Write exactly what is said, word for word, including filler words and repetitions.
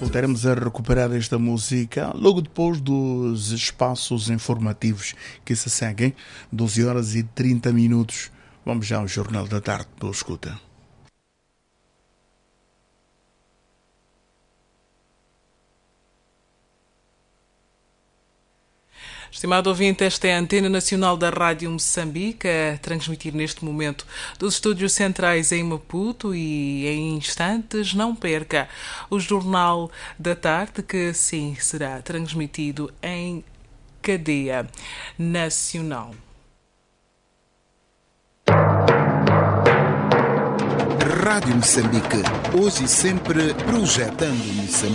Voltaremos a recuperar esta música logo depois dos espaços informativos que se seguem, doze horas e trinta minutos. Vamos já ao Jornal da Tarde, pela escuta. Estimado ouvinte, esta é a Antena Nacional da Rádio Moçambique, a transmitir neste momento dos estúdios centrais em Maputo, e em instantes não perca o Jornal da Tarde, que sim será transmitido em cadeia nacional. Rádio Moçambique, hoje e sempre projetando Moçambique.